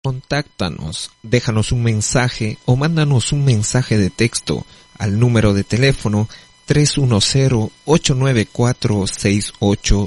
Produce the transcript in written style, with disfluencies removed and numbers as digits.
Contáctanos, déjanos un mensaje o mándanos un mensaje de texto al número de teléfono 310-894-68